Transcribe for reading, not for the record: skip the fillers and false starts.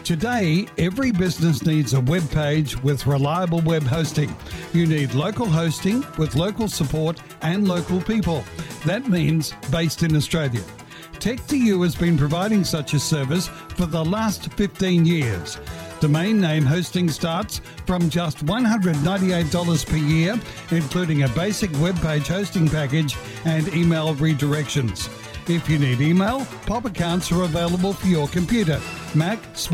Today, every business needs a web page with reliable web hosting. You need local hosting with local support and local people. That means based in Australia. Tech2U has been providing such a service for the last 15 years. Domain name hosting starts from just $198 per year, including a basic web page hosting package and email redirections. If you need email, POP accounts are available for your computer, Mac,